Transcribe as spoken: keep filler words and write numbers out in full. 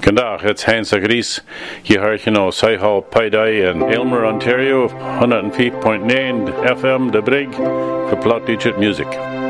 Vandaag, het Heinz Gries. Je hoort je nou Cyhall Paidai in Aylmer, Ontario, one oh five point nine F M, De Brig, for Plot Digit Music.